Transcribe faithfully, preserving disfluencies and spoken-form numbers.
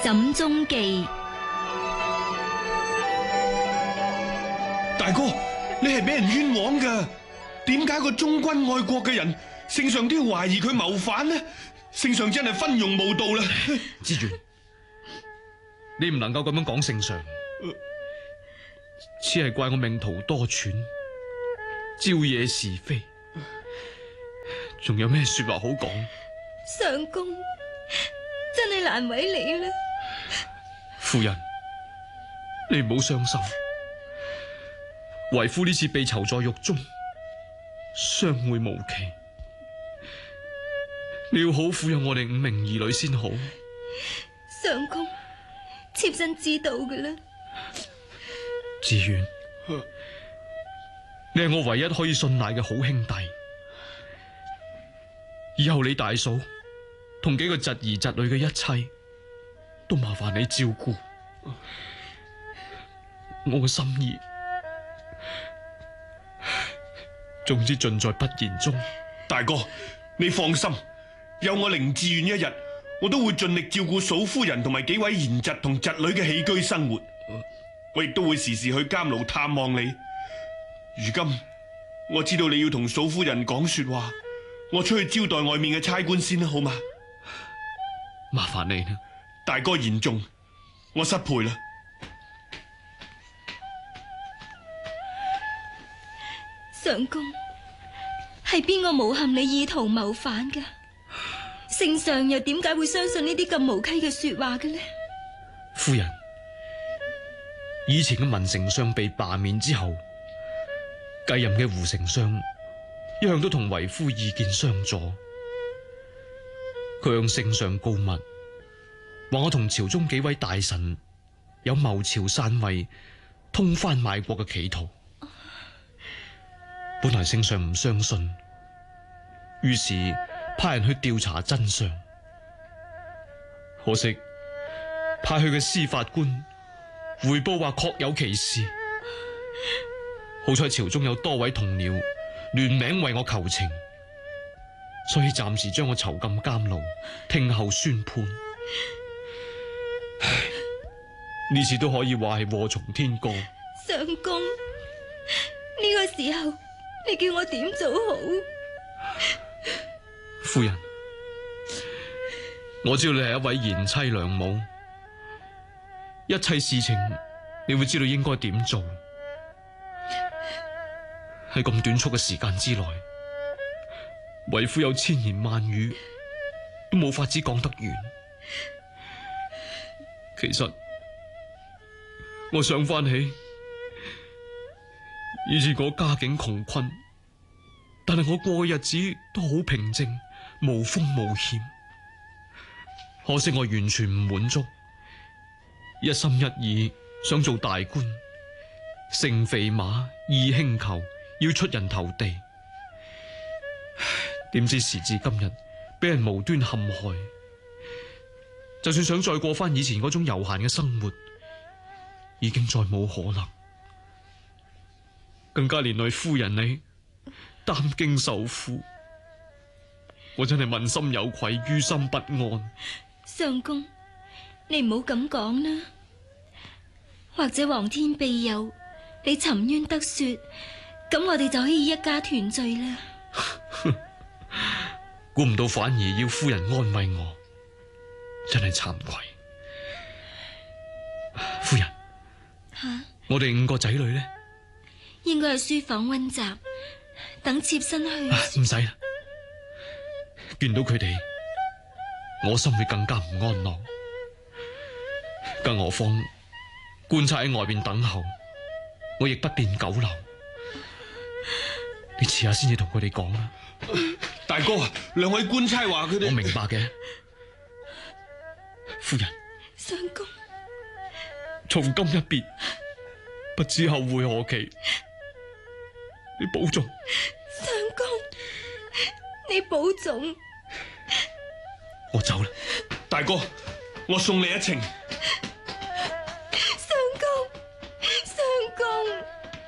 枕中記。 大哥，你係俾人冤枉噶，點解個忠君愛國嘅人，聖上都要懷疑佢謀反呢？聖上真係昏庸無道啦！ 志遠，你唔能夠咁樣講聖上，只係怪我命途多舛，招惹是非，仲有咩說話好講？ 相公，真係難為你啦。 夫人，你唔好傷心，為夫呢次被囚在獄中，相會無期。你要好撫養我哋五名兒女先好。 相公，妾身知道嘅啦。 志遠，你係我唯一可以信賴嘅好兄弟。以後你大嫂同幾個侄兒侄女嘅一切，都麻煩你照顧。我嘅心意，總之盡在不言中。 大哥，你放心。有我寧志遠一日，我都會盡力照顧嫂夫人同埋幾位賢侄同侄女嘅起居生活。我亦都會時時去監牢探望你。如今我知道你要同嫂夫人講說話，我出去招待外面嘅差官先啦，好嗎？ 麻煩你啦， 大哥言重，我失陪啦。 相公，係邊個誣陷你意圖謀反㗎？聖上又點解會相信呢啲咁無稽嘅說話嘅呢？ 夫人，以前嘅文丞相被罷免之後，繼任嘅胡丞相一向都同為夫意見相左。佢向聖上告密，話我同朝中幾位大臣有謀朝篡位、通番賣國嘅企圖。本來聖上唔相信，於是派人去調查真相，可惜派去嘅司法官回報話確有其事。好彩朝中有多位同僚聯名為我求情，所以暫時將我囚禁監牢，聽候宣判。唉，呢次都可以話係禍從天降。 相公，呢個時候你叫我點做好？ 夫人，我知道你係一位賢妻良母，一切事情你會知道應該點做。喺咁短促嘅時間之內，為夫有千言萬語都冇法子講得完。其實我想翻起以前我家境窮困，但係我過嘅日子都好平靜，無風無險。可惜我完全唔滿足，一心一意想做大官，乘肥馬，意輕裘，要出人頭地。點知時至今日，俾人無端陷害。就算想再過翻以前嗰種悠閒嘅生活，已經再冇可能。更加連累夫人你擔驚受苦，我真係問心有愧，於心不安。 相公，你唔好咁講啦。或者皇天庇佑，你沉冤得雪，咁我哋就可以一家團聚啦。 估唔到反而要夫人安慰我，真係慚愧。夫人， 吓， 我哋五個仔女呢？ 應該喺書房溫習，等妾身去。 唔使啦，見到佢哋，我心會更加唔安樂。更何況官差喺外邊等候，我亦不便久留。你遲下先至同佢哋講啦。 大哥，兩位官差話佢哋， 我明白嘅。夫人， 相公， 從今一別，不知後會何期。你保重。 相公，你保重。 我走啦。 大哥，我送你一程。